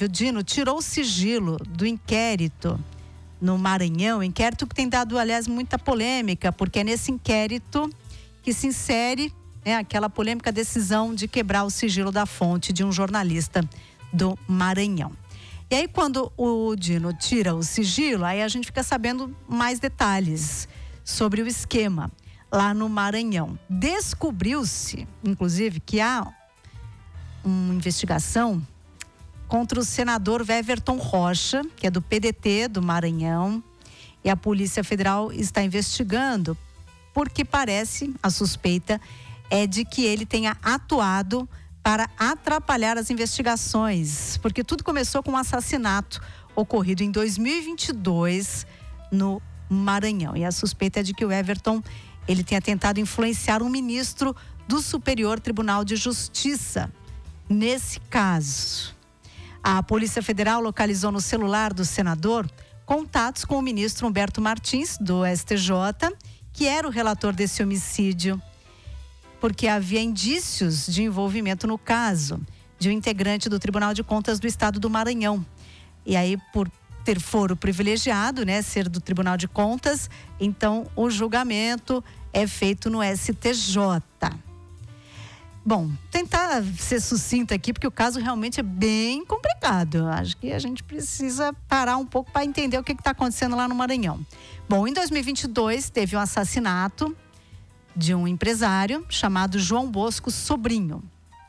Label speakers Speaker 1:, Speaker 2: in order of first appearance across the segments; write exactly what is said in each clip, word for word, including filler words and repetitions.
Speaker 1: Flávio Dino tirou o sigilo do inquérito no Maranhão, inquérito que tem dado, aliás, muita polêmica, porque é nesse inquérito que se insere, né, aquela polêmica decisão de quebrar o sigilo da fonte de um jornalista do Maranhão. E aí, quando o Dino tira o sigilo, aí a gente fica sabendo mais detalhes sobre o esquema lá no Maranhão. Descobriu-se, inclusive, que há uma investigação contra o senador Weverton Rocha, que é do P D T do Maranhão, e a Polícia Federal está investigando porque parece, a suspeita é de que ele tenha atuado para atrapalhar as investigações, porque tudo começou com um assassinato ocorrido em dois mil e vinte e dois no Maranhão. E a suspeita é de que o Weverton, ele tenha tentado influenciar um ministro do Superior Tribunal de Justiça nesse caso. A Polícia Federal localizou no celular do senador contatos com o ministro Humberto Martins, do S T J, que era o relator desse homicídio, porque havia indícios de envolvimento no caso de um integrante do Tribunal de Contas do Estado do Maranhão. E aí, por ter foro privilegiado, né, ser do Tribunal de Contas, então o julgamento é feito no S T J. Bom, tentar ser sucinta aqui, porque o caso realmente é bem complicado. Acho que a gente precisa parar um pouco para entender o que está acontecendo lá no Maranhão. Bom, em dois mil e vinte e dois teve um assassinato de um empresário chamado João Bosco Sobrinho.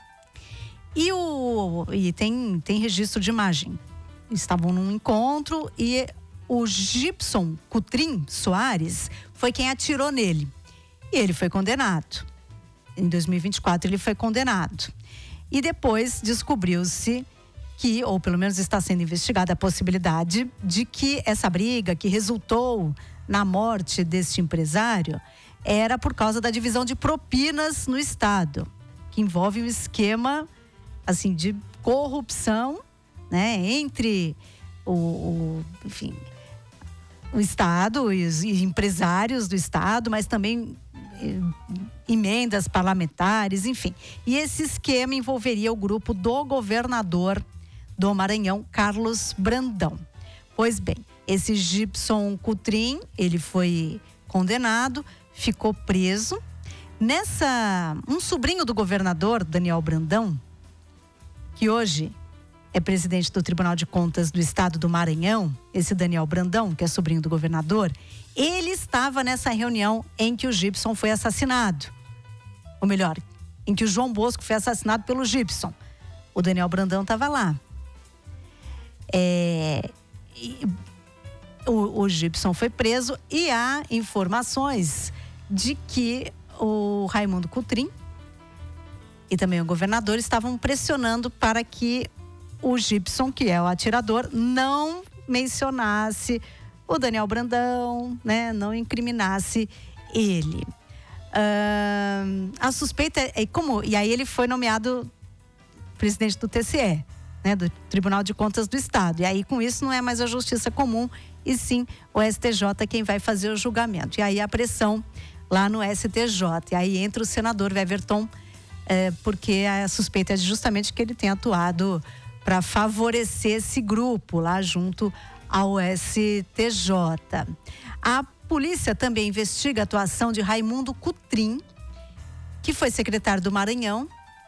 Speaker 1: E, o, e tem, tem registro de imagem. Estavam num encontro e o Gibson Cutrim Soares foi quem atirou nele. E ele foi condenado. Em dois mil e vinte e quatro ele foi condenado. E depois descobriu-se que, ou pelo menos está sendo investigada a possibilidade de que essa briga que resultou na morte deste empresário era por causa da divisão de propinas no Estado, que envolve um esquema assim, de corrupção, né, entre o, o, enfim, o Estado e os e empresários do Estado, mas também eh, emendas parlamentares, enfim. E esse esquema envolveria o grupo do governador do Maranhão, Carlos Brandão. Pois bem, esse Gibson Cutrim, ele foi condenado, ficou preso. Nessa, um sobrinho do governador, Daniel Brandão, que hoje é presidente do Tribunal de Contas do Estado do Maranhão, esse Daniel Brandão, que é sobrinho do governador, ele estava nessa reunião em que o Gibson foi assassinado. Ou melhor, em que o João Bosco foi assassinado pelo Gibson. O Daniel Brandão estava lá. É, e, o, o Gibson foi preso e há informações de que o Raimundo Cutrim e também o governador estavam pressionando para que o Gibson, que é o atirador, não mencionasse o Daniel Brandão, né, não incriminasse ele. Uh, a suspeita é como, e aí ele foi nomeado presidente do T C E, né, do Tribunal de Contas do Estado. E aí com isso não é mais a Justiça Comum, e sim o S T J quem vai fazer o julgamento. E aí a pressão lá no S T J. E aí entra o senador Weverton, é, porque a suspeita é justamente que ele tem atuado para favorecer esse grupo lá junto ao S T J. A polícia também investiga a atuação de Raimundo Cutrim, que foi secretário do Maranhão,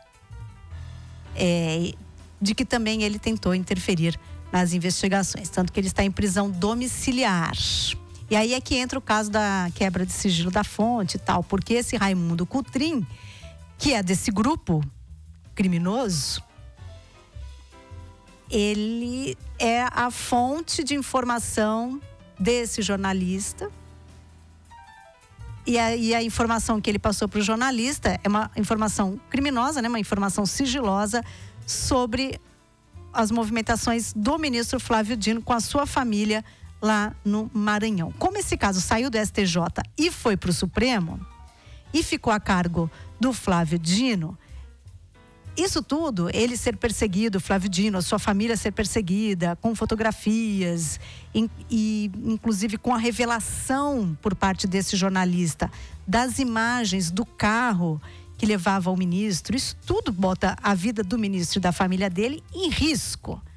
Speaker 1: é, de que também ele tentou interferir nas investigações, tanto que ele está em prisão domiciliar. E aí é que entra o caso da quebra de sigilo da fonte e tal, porque esse Raimundo Cutrim, que é desse grupo criminoso, ele é a fonte de informação desse jornalista. E a, e a informação que ele passou para o jornalista é uma informação criminosa, né? Uma informação sigilosa sobre as movimentações do ministro Flávio Dino com a sua família lá no Maranhão. Como esse caso saiu do S T J e foi para o Supremo e ficou a cargo do Flávio Dino, isso tudo, ele ser perseguido, Flávio Dino, a sua família ser perseguida, com fotografias e, e inclusive com a revelação por parte desse jornalista das imagens do carro que levava o ministro, isso tudo bota a vida do ministro e da família dele em risco.